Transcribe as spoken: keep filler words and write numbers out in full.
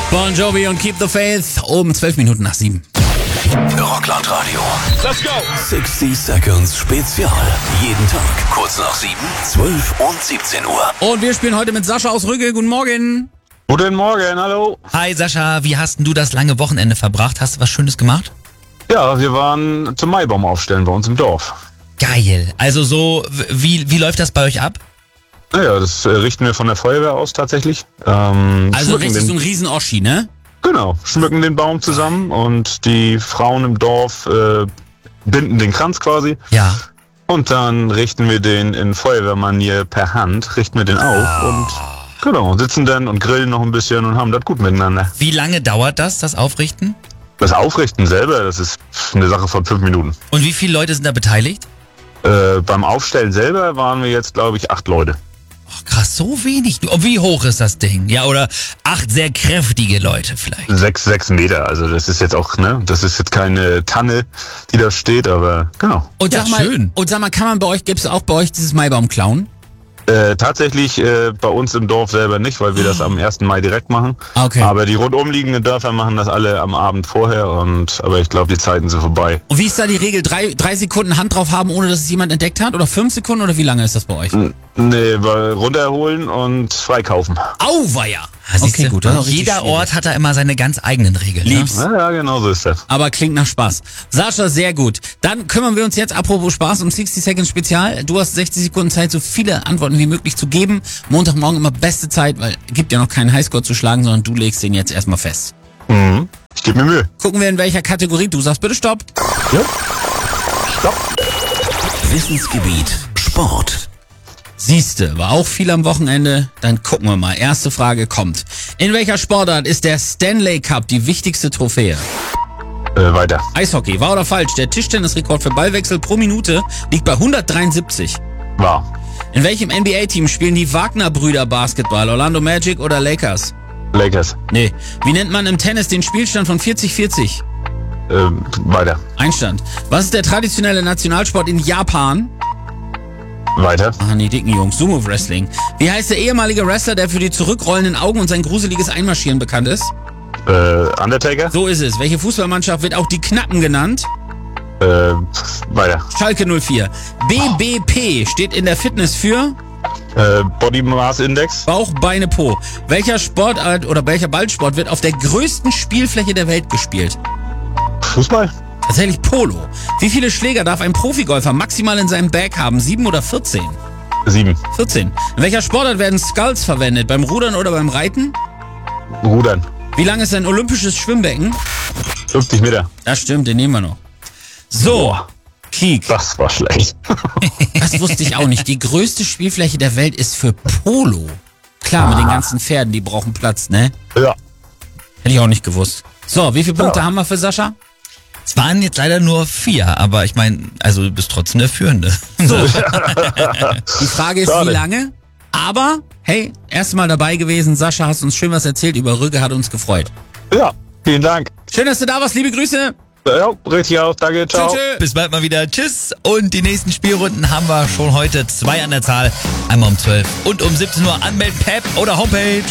Bon Jovi und Keep the Faith um zwölf Minuten nach sieben. Rockland Radio. Let's go! sixty Seconds Spezial. Jeden Tag kurz nach sieben, zwölf und siebzehn Uhr. Und wir spielen heute mit Sascha aus Rügge. Guten Morgen. Guten Morgen, hallo. Hi Sascha, wie hast denn du das lange Wochenende verbracht? Hast du was Schönes gemacht? Ja, wir waren zum Maibaum aufstellen bei uns im Dorf. Geil. Also so, wie, wie läuft das bei euch ab? Naja, das äh, richten wir von der Feuerwehr aus tatsächlich. Ähm, Also schmücken richtig den, so ein Riesen-Oschi, ne? Genau, schmücken den Baum zusammen und die Frauen im Dorf äh, binden den Kranz quasi. Ja. Und dann richten wir den in Feuerwehrmanier per Hand, richten wir den auf und genau, sitzen dann und grillen noch ein bisschen und haben das gut miteinander. Wie lange dauert das, das Aufrichten? Das Aufrichten selber, das ist eine Sache von fünf Minuten. Und wie viele Leute sind da beteiligt? Äh, beim Aufstellen selber waren wir jetzt, glaube ich, acht Leute. Oh, krass, so wenig. Du- Wie hoch ist das Ding? Ja, oder acht sehr kräftige Leute vielleicht. Sechs, sechs Meter, also das ist jetzt auch, ne, das ist jetzt keine Tanne, die da steht, aber genau. Und Ja, sag mal, schön. und sag mal, kann man bei euch, gibt's auch bei euch dieses Maibaum klauen? Äh, tatsächlich äh, bei uns im Dorf selber nicht, weil wir das am ersten Mai direkt machen. Okay. Aber die rundumliegenden Dörfer machen das alle am Abend vorher und aber ich glaube, die Zeiten sind vorbei. Und wie ist da die Regel? Drei, drei Sekunden Hand drauf haben, ohne dass es jemand entdeckt hat? Oder fünf Sekunden? Oder wie lange ist das bei euch? N- Nee, weil runterholen und freikaufen. Auweia! Ah, siehst Okay, du, gut, das ist auch richtig jeder schwierig. Ort hat da immer seine ganz eigenen Regeln. Lieb's. Ne? Ja, ja, genau so ist das. Aber klingt nach Spaß. Sascha, sehr gut. Dann kümmern wir uns jetzt, apropos Spaß, um sixty Seconds Spezial. Du hast sechzig Sekunden Zeit, so viele Antworten wie möglich zu geben. Montagmorgen immer beste Zeit, weil gibt ja noch keinen Highscore zu schlagen, sondern du legst den jetzt erstmal fest. Mhm. Ich gebe mir Mühe. Gucken wir, in welcher Kategorie. Du sagst bitte Stopp. Ja. Stopp. Wissensgebiet Sport. Siehste, war auch viel am Wochenende. Dann gucken wir mal. Erste Frage kommt. In welcher Sportart ist der Stanley Cup die wichtigste Trophäe? Äh, weiter. Eishockey, wahr oder falsch? Der Tischtennisrekord für Ballwechsel pro Minute liegt bei hundertdreiundsiebzig. Wahr. In welchem N B A-Team spielen die Wagner-Brüder Basketball? Orlando Magic oder Lakers? Lakers. Nee. Wie nennt man im Tennis den Spielstand von vierzig vierzig? Ähm, weiter. Einstand. Was ist der traditionelle Nationalsport in Japan? Weiter. Ah, nee, dicken Jungs. Sumo Wrestling. Wie heißt der ehemalige Wrestler, der für die zurückrollenden Augen und sein gruseliges Einmarschieren bekannt ist? Äh, Undertaker. So ist es. Welche Fußballmannschaft wird auch die Knappen genannt? Äh, weiter. Schalke null vier. B B P steht in der Fitness für Äh, Body Mass Index. Bauch, Beine, Po. Welcher Sportart oder welcher Ballsport wird auf der größten Spielfläche der Welt gespielt? Fußball. Tatsächlich Polo. Wie viele Schläger darf ein Profigolfer maximal in seinem Bag haben? Sieben oder vierzehn? Sieben. vierzehn. In welcher Sportart werden Sculls verwendet? Beim Rudern oder beim Reiten? Rudern. Wie lang ist ein olympisches Schwimmbecken? fünfzig Meter. Das stimmt, den nehmen wir noch. So, Boah. Kiek. Das war schlecht. Das wusste ich auch nicht. Die größte Spielfläche der Welt ist für Polo. Klar, mit den ganzen Pferden, die brauchen Platz, ne? Ja. Hätte ich auch nicht gewusst. So, wie viele Punkte Ja. haben wir für Sascha? Es waren jetzt leider nur vier, aber ich meine, also du bist trotzdem der Führende. So. Die Frage ist, Schade. wie lange? Aber, hey, erstmal dabei gewesen. Sascha, hast uns schön was erzählt über Rügge, hat uns gefreut. Ja. Vielen Dank. Schön, dass du da warst. Liebe Grüße. Ja, richtig aus. Danke. Ciao. Tschö, tschö. Bis bald mal wieder. Tschüss. Und die nächsten Spielrunden haben wir schon heute zwei an der Zahl. Einmal um zwölf und um siebzehn Uhr. Anmelden, Pep oder Homepage.